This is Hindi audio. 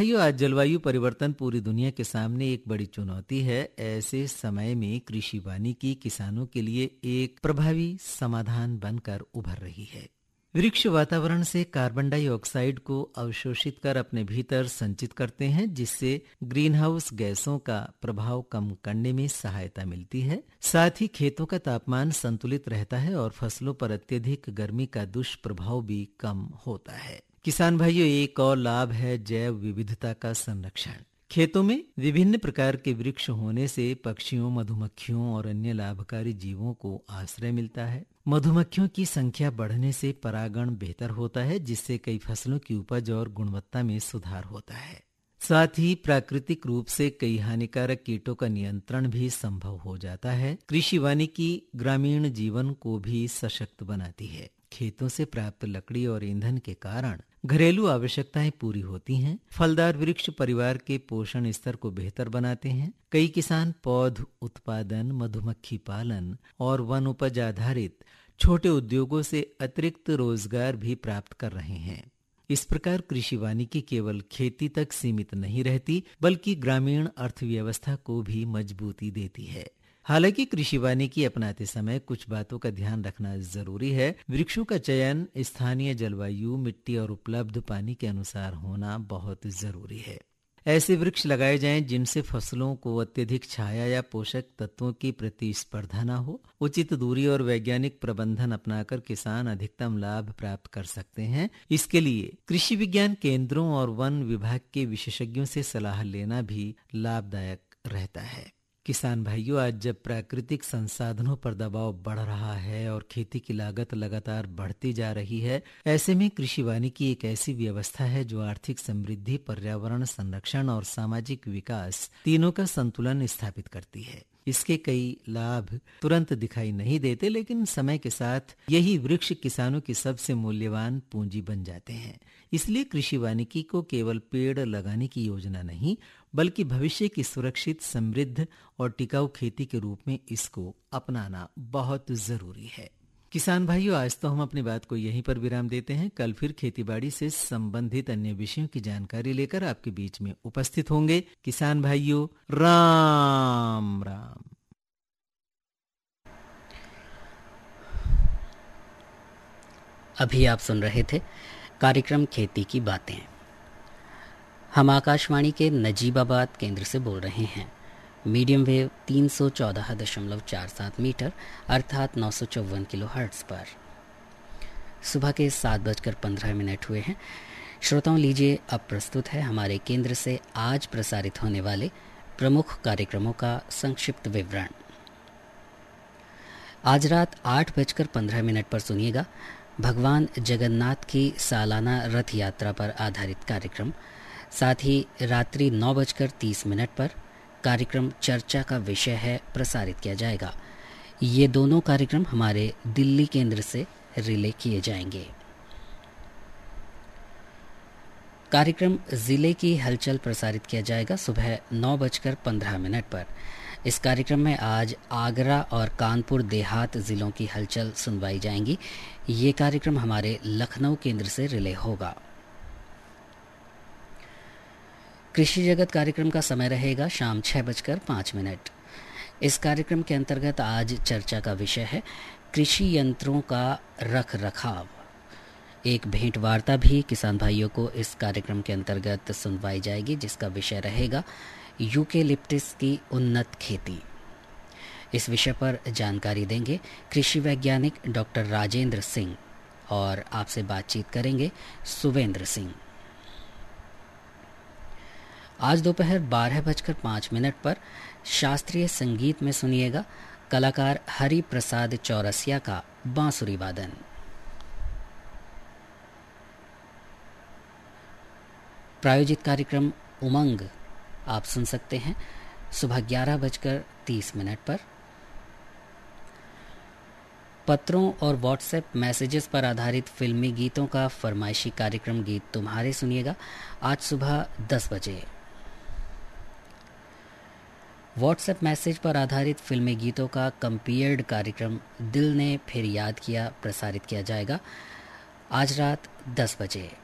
भाइयों, आज जलवायु परिवर्तन पूरी दुनिया के सामने एक बड़ी चुनौती है। ऐसे समय में कृषि वानिकी किसानों के लिए एक प्रभावी समाधान बनकर उभर रही है। वृक्ष वातावरण से कार्बन डाइऑक्साइड को अवशोषित कर अपने भीतर संचित करते हैं, जिससे ग्रीनहाउस गैसों का प्रभाव कम करने में सहायता मिलती है। साथ ही खेतों का तापमान संतुलित रहता है और फसलों पर अत्यधिक गर्मी का दुष्प्रभाव भी कम होता है। किसान भाइयों, एक और लाभ है जैव विविधता का संरक्षण। खेतों में विभिन्न प्रकार के वृक्ष होने से पक्षियों, मधुमक्खियों और अन्य लाभकारी जीवों को आश्रय मिलता है। मधुमक्खियों की संख्या बढ़ने से परागण बेहतर होता है, जिससे कई फसलों की उपज और गुणवत्ता में सुधार होता है। साथ ही प्राकृतिक रूप से कई हानिकारक कीटों का नियंत्रण भी संभव हो जाता है। कृषि वानिकी ग्रामीण जीवन को भी सशक्त बनाती है। खेतों से प्राप्त लकड़ी और ईंधन के कारण घरेलू आवश्यकताएं पूरी होती हैं। फलदार वृक्ष परिवार के पोषण स्तर को बेहतर बनाते हैं। कई किसान पौध उत्पादन, मधुमक्खी पालन और वन उपज आधारित छोटे उद्योगों से अतिरिक्त रोजगार भी प्राप्त कर रहे हैं। इस प्रकार कृषि वानिकी केवल खेती तक सीमित नहीं रहती, बल्कि ग्रामीण अर्थव्यवस्था को भी मजबूती देती है। हालांकि कृषि वानिकी अपनाते समय कुछ बातों का ध्यान रखना जरूरी है। वृक्षों का चयन स्थानीय जलवायु, मिट्टी और उपलब्ध पानी के अनुसार होना बहुत जरूरी है। ऐसे वृक्ष लगाए जाएं जिनसे फसलों को अत्यधिक छाया या पोषक तत्वों की प्रतिस्पर्धा न हो। उचित दूरी और वैज्ञानिक प्रबंधन अपनाकर किसान अधिकतम लाभ प्राप्त कर सकते हैं। इसके लिए कृषि विज्ञान केंद्रों और वन विभाग के विशेषज्ञों से सलाह लेना भी लाभदायक रहता है। किसान भाइयों, आज जब प्राकृतिक संसाधनों पर दबाव बढ़ रहा है और खेती की लागत लगातार बढ़ती जा रही है, ऐसे में कृषि वानिकी एक ऐसी व्यवस्था है जो आर्थिक समृद्धि, पर्यावरण संरक्षण और सामाजिक विकास तीनों का संतुलन स्थापित करती है। इसके कई लाभ तुरंत दिखाई नहीं देते, लेकिन समय के साथ यही वृक्ष किसानों की सबसे मूल्यवान पूंजी बन जाते हैं। इसलिए कृषि वानिकी को केवल पेड़ लगाने की योजना नहीं, बल्कि भविष्य की सुरक्षित, समृद्ध और टिकाऊ खेती के रूप में इसको अपनाना बहुत जरूरी है। किसान भाइयों, आज तो हम अपनी बात को यहीं पर विराम देते हैं। कल फिर खेतीबाड़ी से संबंधित अन्य विषयों की जानकारी लेकर आपके बीच में उपस्थित होंगे। किसान भाइयों, राम राम। अभी आप सुन रहे थे कार्यक्रम खेती की बातें। हम आकाशवाणी के नजीबाबाद केंद्र से बोल रहे हैं। मीडियम वेव 314.47 मीटर अर्थात 954 किलोहर्ट्ज पर। सुबह के 7:15 हुए हैं। श्रोताओं, लीजिए अब प्रस्तुत है हमारे केंद्र से आज प्रसारित होने वाले प्रमुख कार्यक्रमों का संक्षिप्त विवरण। आज रात 8:15 पर सुनिएगा भगवान जगन्नाथ की सालाना रथ यात्रा पर आधारित कार्यक्रम। साथ ही रात्रि 9:30 पर कार्यक्रम चर्चा का विषय है प्रसारित किया जाएगा। ये दोनों कार्यक्रम हमारे दिल्ली केंद्र से रिले किए जाएंगे। कार्यक्रम जिले की हलचल प्रसारित किया जाएगा सुबह 9:15 पर। इस कार्यक्रम में आज आगरा और कानपुर देहात जिलों की हलचल सुनवाई जाएंगी। ये कार्यक्रम हमारे लखनऊ केंद्र से रिले होगा। कृषि जगत कार्यक्रम का समय रहेगा शाम 6:05। इस कार्यक्रम के अंतर्गत आज चर्चा का विषय है कृषि यंत्रों का रख रखाव। एक भेंट वार्ता भी किसान भाइयों को इस कार्यक्रम के अंतर्गत सुनवाई जाएगी, जिसका विषय रहेगा यूकेलिप्टस की उन्नत खेती। इस विषय पर जानकारी देंगे कृषि वैज्ञानिक डॉक्टर राजेंद्र सिंह और आपसे बातचीत करेंगे सुवेंद्र सिंह। आज दोपहर 12:05 पर शास्त्रीय संगीत में सुनिएगा कलाकार हरि प्रसाद चौरसिया का बांसुरी वादन। प्रायोजित कार्यक्रम उमंग आप सुन सकते हैं सुबह 11:30 पर। पत्रों और व्हाट्सएप मैसेजेस पर आधारित फिल्मी गीतों का फरमाइशी कार्यक्रम गीत तुम्हारे सुनिएगा आज सुबह 10 बजे। व्हाट्सएप मैसेज पर आधारित फिल्मी गीतों का कंपेयर्ड कार्यक्रम दिल ने फिर याद किया प्रसारित किया जाएगा आज रात 10 बजे।